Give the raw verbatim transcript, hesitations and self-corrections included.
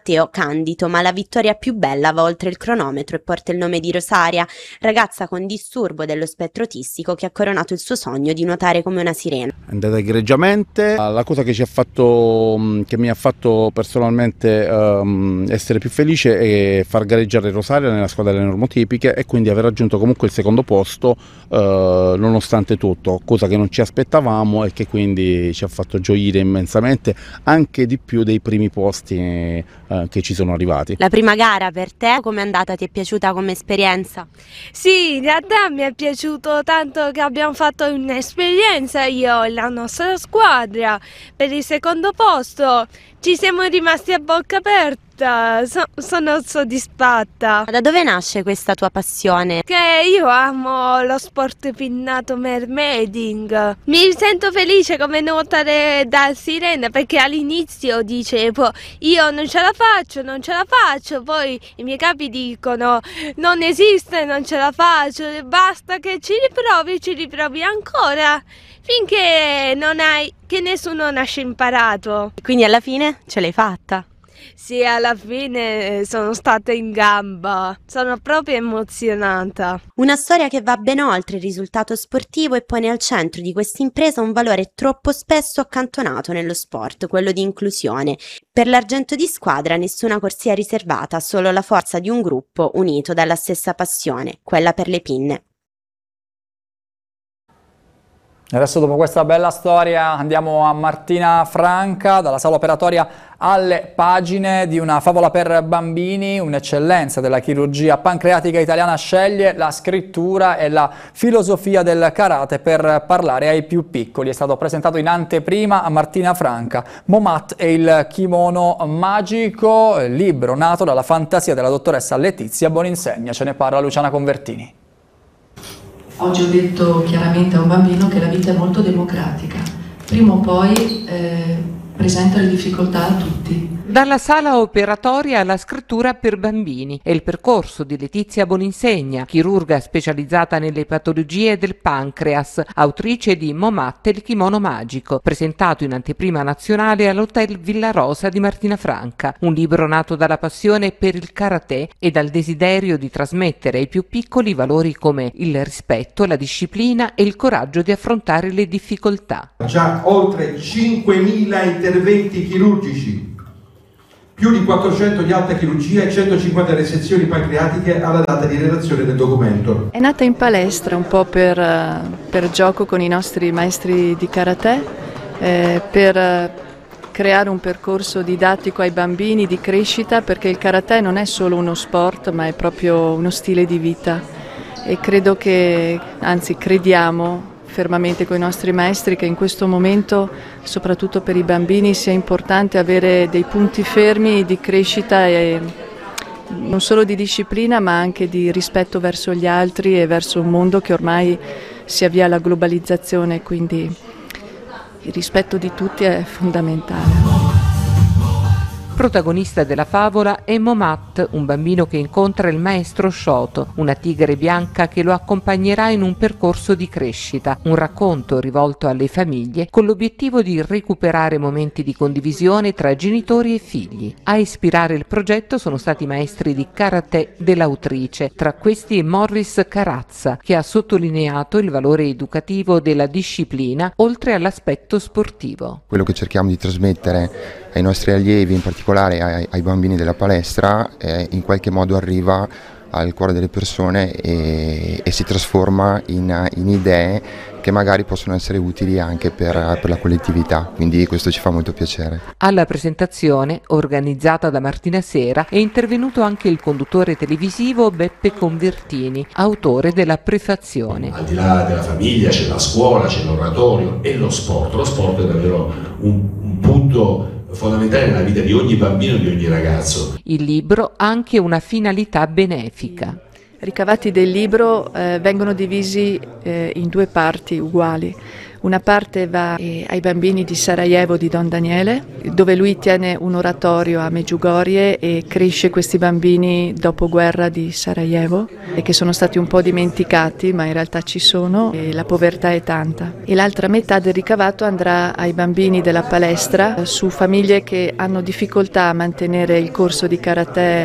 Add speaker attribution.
Speaker 1: Matteo Candido, ma la vittoria più bella va oltre il cronometro e porta il nome di Rosaria, ragazza con disturbo dello spettro autistico che ha coronato il suo sogno di nuotare come una sirena.
Speaker 2: È andata egregiamente. La cosa che ci ha fatto, che mi ha fatto personalmente um, essere più felice è far gareggiare Rosaria nella squadra delle normotipiche e quindi aver raggiunto comunque il secondo posto uh, nonostante tutto, cosa che non ci aspettavamo e che quindi ci ha fatto gioire immensamente, anche di più dei primi posti uh, che ci sono arrivati.
Speaker 1: La prima gara per te com'è andata? Ti è piaciuta come esperienza?
Speaker 3: Sì, in realtà mi è piaciuto tanto che abbiamo fatto un'esperienza io e la nostra squadra per il secondo posto. Ci siamo rimasti a bocca aperta, so, sono soddisfatta.
Speaker 1: Da dove nasce questa tua passione?
Speaker 3: Che io amo lo sport pinnato mermaiding. Mi sento felice come nuotare da sirena perché all'inizio dicevo io non ce la faccio, non ce la faccio, poi i miei capi dicono non esiste, non ce la faccio, basta che ci riprovi, ci riprovi ancora finché non hai, che nessuno nasce imparato.
Speaker 1: Quindi alla fine ce l'hai fatta?
Speaker 3: Sì, alla fine sono stata in gamba, sono proprio emozionata.
Speaker 1: Una storia che va ben oltre il risultato sportivo e pone al centro di questa impresa un valore troppo spesso accantonato nello sport, quello di inclusione. Per l'argento di squadra nessuna corsia riservata, solo la forza di un gruppo unito dalla stessa passione, quella per le pinne.
Speaker 4: Adesso, dopo questa bella storia, andiamo a Martina Franca, dalla sala operatoria alle pagine di Una favola per bambini. Un'eccellenza della chirurgia pancreatica italiana sceglie la scrittura e la filosofia del karate per parlare ai più piccoli. È stato presentato in anteprima a Martina Franca Momat e il kimono magico, libro nato dalla fantasia della dottoressa Letizia Boninsegna. Ce ne parla Luciana Convertini.
Speaker 5: Oggi ho detto chiaramente a un bambino che la vita è molto democratica, prima o poi eh, presenta le difficoltà a tutti.
Speaker 6: Dalla sala operatoria alla scrittura per bambini è il percorso di Letizia Boninsegna, chirurga specializzata nelle patologie del pancreas, autrice di Momat e il kimono magico, presentato in anteprima nazionale all'Hotel Villa Rosa di Martina Franca, un libro nato dalla passione per il karate e dal desiderio di trasmettere ai più piccoli valori come il rispetto, la disciplina e il coraggio di affrontare le difficoltà.
Speaker 7: Già oltre cinquemila interventi chirurgici, più di quattrocento di alta chirurgia e centocinquanta resezioni pancreatiche alla data di redazione del documento.
Speaker 8: È nata in palestra un po' per, per gioco con i nostri maestri di karate, eh, per creare un percorso didattico ai bambini di crescita, perché il karate non è solo uno sport ma è proprio uno stile di vita e credo che, anzi crediamo fermamente con i nostri maestri che in questo momento, soprattutto per i bambini, sia importante avere dei punti fermi di crescita e non solo di disciplina ma anche di rispetto verso gli altri e verso un mondo che ormai si avvia alla globalizzazione, quindi il rispetto di tutti è fondamentale.
Speaker 6: Protagonista della favola è Momat, un bambino che incontra il maestro Shoto, una tigre bianca che lo accompagnerà in un percorso di crescita, un racconto rivolto alle famiglie con l'obiettivo di recuperare momenti di condivisione tra genitori e figli. A ispirare il progetto sono stati i maestri di karate dell'autrice, tra questi Morris Carazza, che ha sottolineato il valore educativo della disciplina oltre all'aspetto sportivo.
Speaker 9: Quello che cerchiamo di trasmettere ai nostri allievi, in particolare ai, ai bambini della palestra, eh, in qualche modo arriva al cuore delle persone e, e si trasforma in, in idee che magari possono essere utili anche per, per la collettività, quindi questo ci fa molto piacere.
Speaker 6: Alla presentazione, organizzata da Martina Sera, è intervenuto anche il conduttore televisivo Beppe Convertini, autore della prefazione.
Speaker 10: Al di là della famiglia c'è la scuola, c'è l'oratorio e lo sport. Lo sport è davvero un, un punto fondamentale nella vita di ogni bambino e di ogni ragazzo.
Speaker 6: Il libro ha anche una finalità benefica.
Speaker 8: I ricavati del libro eh, vengono divisi eh, in due parti uguali. Una parte va eh, ai bambini di Sarajevo di Don Daniele, dove lui tiene un oratorio a Medjugorje e cresce questi bambini dopo guerra di Sarajevo e che sono stati un po' dimenticati, ma in realtà ci sono e la povertà è tanta. E l'altra metà del ricavato andrà ai bambini della palestra, su famiglie che hanno difficoltà a mantenere il corso di karate